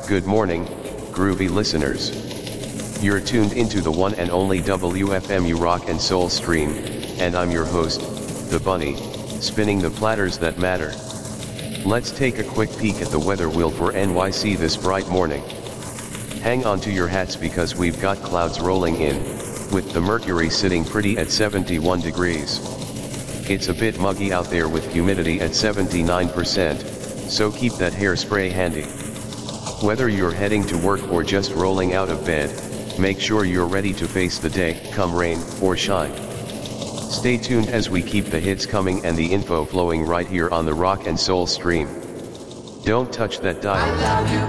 Good morning, groovy listeners. You're tuned into the one and only WFMU Rock and Soul stream, and I'm your host, The Bunny, spinning the platters that matter. Let's take a quick peek at the weather wheel for NYC this bright morning. Hang on to your hats because we've got clouds rolling in, with the mercury sitting pretty at 71 degrees. It's a bit muggy out there with humidity at 79%, so keep that hairspray handy. Whether you're heading to work or just rolling out of bed, make sure you're ready to face the day, come rain or shine. Stay tuned as we keep the hits coming and the info flowing right here on the Rock and Soul stream. Don't touch that dial. I love you